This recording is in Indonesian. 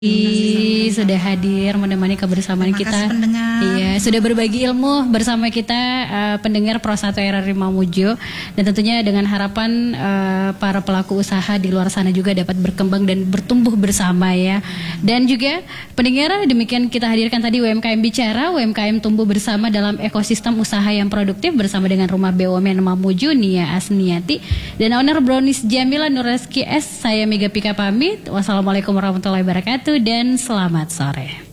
Sudah hadir menemani kebersamaan kita. Iya, sudah berbagi ilmu bersama kita pendengar Pro 1 RRI Mamuju, dan tentunya dengan harapan para pelaku usaha di luar sana juga dapat berkembang dan bertumbuh bersama ya. Dan juga pendengar, demikian kita hadirkan tadi UMKM Bicara, UMKM tumbuh bersama dalam ekosistem usaha yang produktif bersama dengan Rumah BUMN Mamuju, Nia Asniati dan owner Brownies Jamila Nurreski S. Saya Mega Pika pamit. Wassalamualaikum warahmatullahi wabarakatuh dan selamat sore.